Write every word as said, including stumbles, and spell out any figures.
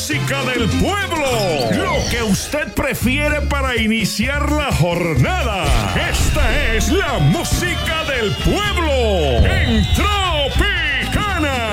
música del pueblo. Lo que usted prefiere para iniciar la jornada. Esta es la música del pueblo. Entra